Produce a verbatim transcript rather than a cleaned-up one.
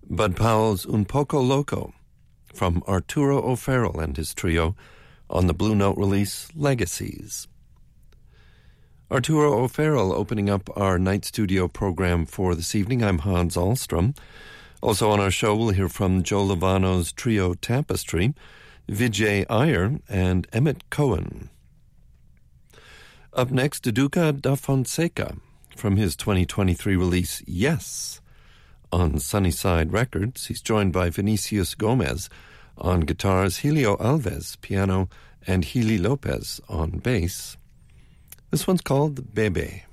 Bud Powell's Un Poco Loco from Arturo O'Farrell and his trio on the Blue Note release Legacies. Arturo O'Farrell opening up our night studio program for this evening. I'm Hans Ahlstrom. Also on our show, we'll hear from Joe Lovano's trio Tapestry, Vijay Iyer, and Emmett Cohen. Up next, Duduka da Fonseca from his twenty twenty-three release Yes on Sunnyside Records. He's joined by Vinicius Gomez on guitars, Helio Alves piano, and Healy Lopez on bass. This one's called Bebe.